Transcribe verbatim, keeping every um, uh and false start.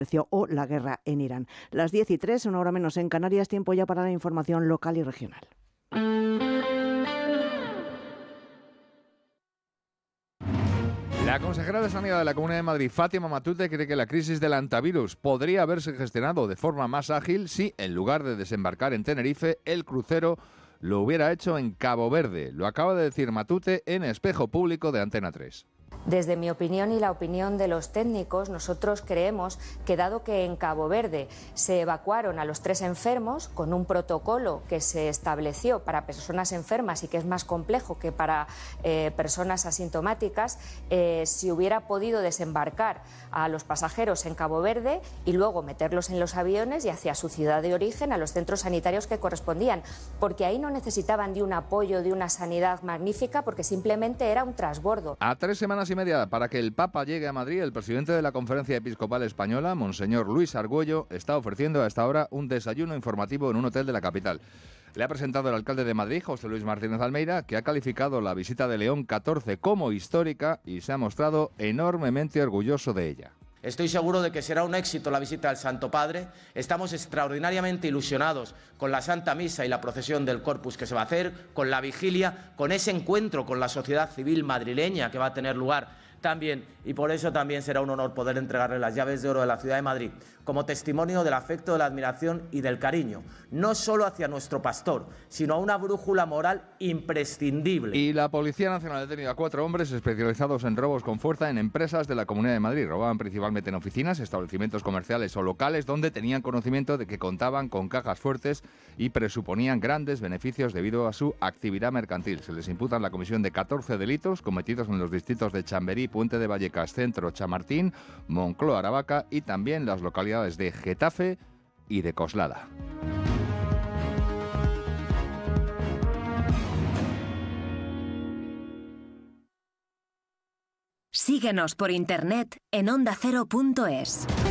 o la guerra en Irán. Las diez y tres, una hora menos en Canarias, tiempo ya para la información local y regional. La consejera de Sanidad de la Comunidad de Madrid, Fátima Matute, cree que la crisis del hantavirus podría haberse gestionado de forma más ágil si, en lugar de desembarcar en Tenerife, el crucero lo hubiera hecho en Cabo Verde. Lo acaba de decir Matute en Espejo Público de Antena tres. Desde mi opinión y la opinión de los técnicos, nosotros creemos que dado que en Cabo Verde se evacuaron a los tres enfermos con un protocolo que se estableció para personas enfermas y que es más complejo que para eh, personas asintomáticas, eh, si hubiera podido desembarcar a los pasajeros en Cabo Verde y luego meterlos en los aviones y hacia su ciudad de origen, a los centros sanitarios que correspondían, porque ahí no necesitaban de un apoyo, de una sanidad magnífica, porque simplemente era un transbordo. A tres semanas y media para que el Papa llegue a Madrid, el presidente de la Conferencia Episcopal Española, Monseñor Luis Argüello, está ofreciendo a esta hora un desayuno informativo en un hotel de la capital. Le ha presentado el alcalde de Madrid, José Luis Martínez Almeida, que ha calificado la visita de León catorce como histórica y se ha mostrado enormemente orgulloso de ella. Estoy seguro de que será un éxito la visita del Santo Padre. Estamos extraordinariamente ilusionados con la Santa Misa y la procesión del Corpus que se va a hacer, con la vigilia, con ese encuentro con la sociedad civil madrileña que va a tener lugar también, y por eso también será un honor poder entregarle las llaves de oro de la ciudad de Madrid, como testimonio del afecto, de la admiración y del cariño, no solo hacia nuestro pastor, sino a una brújula moral imprescindible. Y la Policía Nacional ha detenido a cuatro hombres especializados en robos con fuerza en empresas de la Comunidad de Madrid. Robaban principalmente en oficinas, establecimientos comerciales o locales donde tenían conocimiento de que contaban con cajas fuertes y presuponían grandes beneficios debido a su actividad mercantil. Se les imputan la comisión de catorce delitos cometidos en los distritos de Chamberí, Puente de Vallecas, Centro, Chamartín, Moncloa, Aravaca y también las localidades de Getafe y de Coslada. Síguenos por internet en onda cero punto es.